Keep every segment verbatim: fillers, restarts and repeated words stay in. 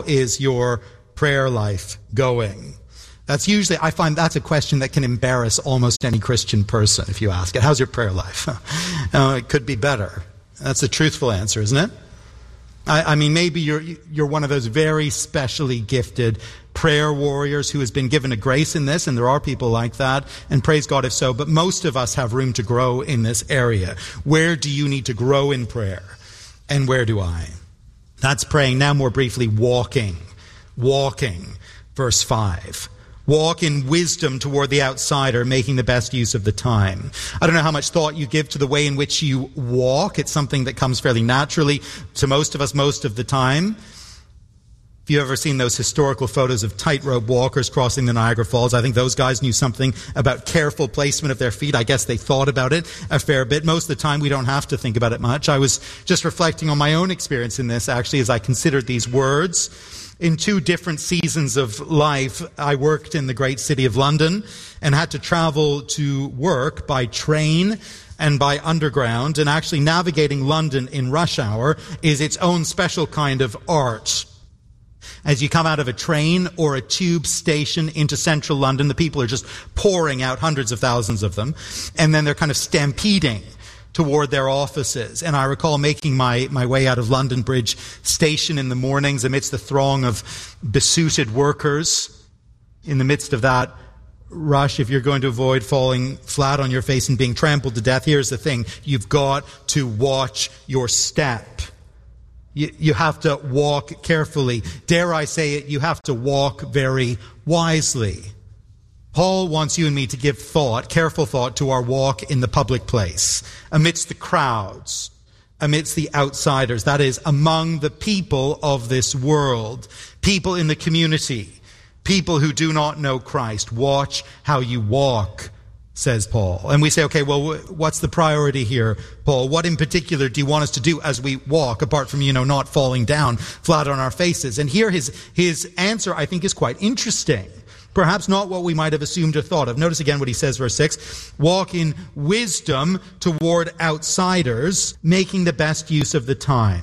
is your prayer life going? That's usually, I find that's a question that can embarrass almost any Christian person if you ask it. How's your prayer life? uh, it could be better. That's a truthful answer, isn't it? I, I mean, maybe you're you're one of those very specially gifted prayer warriors who has been given a grace in this, and there are people like that, and praise God if so, but most of us have room to grow in this area. Where do you need to grow in prayer? And where do I? That's praying. Now more briefly, walking. Walking. Verse five. Walk in wisdom toward the outsider, making the best use of the time. I don't know how much thought you give to the way in which you walk. It's something that comes fairly naturally to most of us most of the time. If you've ever seen those historical photos of tightrope walkers crossing the Niagara Falls, I think those guys knew something about careful placement of their feet. I guess they thought about it a fair bit. Most of the time, we don't have to think about it much. I was just reflecting on my own experience in this, actually, as I considered these words. In two different seasons of life, I worked in the great city of London and had to travel to work by train and by underground. And actually navigating London in rush hour is its own special kind of art. As you come out of a train or a tube station into central London, the people are just pouring out, hundreds of thousands of them, and then they're kind of stampeding toward their offices. And I recall making my, my way out of London Bridge Station in the mornings amidst the throng of besuited workers. In the midst of that rush, if you're going to avoid falling flat on your face and being trampled to death, here's the thing. You've got to watch your step. You, you have to walk carefully. Dare I say it, you have to walk very wisely. Paul wants you and me to give thought, careful thought, to our walk in the public place, amidst the crowds, amidst the outsiders, that is, among the people of this world, people in the community, people who do not know Christ. Watch how you walk, says Paul. And we say, okay, well, what's the priority here, Paul? What in particular do you want us to do as we walk, apart from, you know, not falling down flat on our faces? And here his, his answer, I think, is quite interesting. Perhaps not what we might have assumed or thought of. Notice again what he says, verse six. Walk in wisdom toward outsiders, making the best use of the time.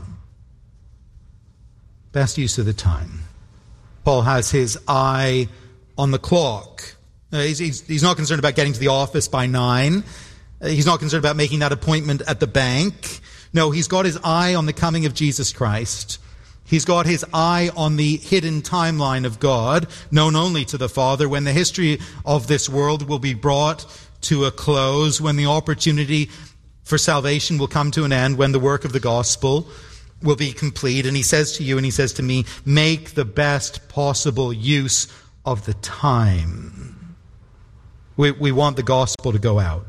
Best use of the time. Paul has his eye on the clock. Uh, he's, he's, he's not concerned about getting to the office by nine. Uh, he's not concerned about making that appointment at the bank. No, he's got his eye on the coming of Jesus Christ. He's got his eye on the hidden timeline of God, known only to the Father, when the history of this world will be brought to a close, when the opportunity for salvation will come to an end, when the work of the gospel will be complete. And he says to you and he says to me, make the best possible use of the time. We, we want the gospel to go out.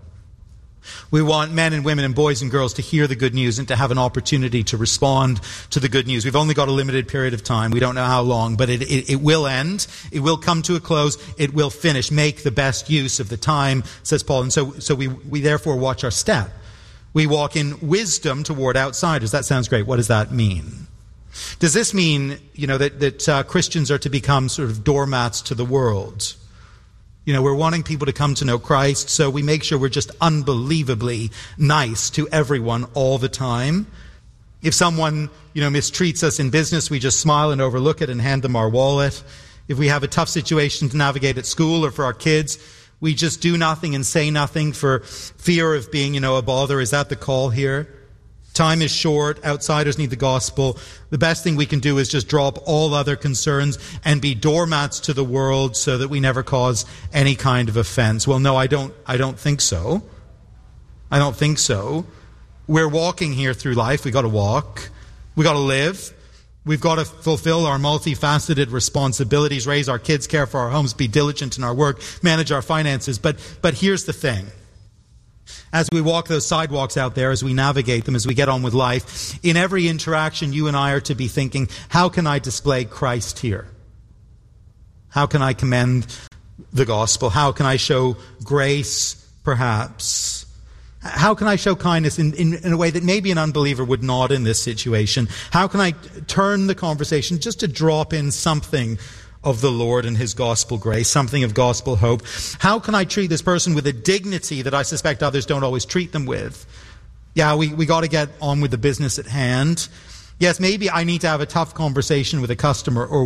We want men and women and boys and girls to hear the good news and to have an opportunity to respond to the good news. We've only got a limited period of time. We don't know how long, but it, it, it will end. It will come to a close. It will finish. Make the best use of the time, says Paul. And so, so we, we therefore watch our step. We walk in wisdom toward outsiders. That sounds great. What does that mean? Does this mean, you know, that, that uh, Christians are to become sort of doormats to the world? You know, we're wanting people to come to know Christ, so we make sure we're just unbelievably nice to everyone all the time. If someone, you know, mistreats us in business, we just smile and overlook it and hand them our wallet. If we have a tough situation to navigate at school or for our kids, we just do nothing and say nothing for fear of being, you know, a bother. Is that the call here? Time is short. Outsiders need the gospel. The best thing we can do is just drop all other concerns and be doormats to the world so that we never cause any kind of offense. Well, no, I don't, I don't think so. I don't think so. We're walking here through life. We've got to walk. We've got to live. We've got to fulfill our multifaceted responsibilities, raise our kids, care for our homes, be diligent in our work, manage our finances. But, but here's the thing. As we walk those sidewalks out there, as we navigate them, as we get on with life, in every interaction, you and I are to be thinking, how can I display Christ here? How can I commend the gospel? How can I show grace, perhaps? How can I show kindness in, in, in a way that maybe an unbeliever would not in this situation? How can I turn the conversation just to drop in something of the Lord and his gospel grace, something of gospel hope? How can I treat this person with a dignity that I suspect others don't always treat them with? Yeah, we, we got to get on with the business at hand. Yes, maybe I need to have a tough conversation with a customer or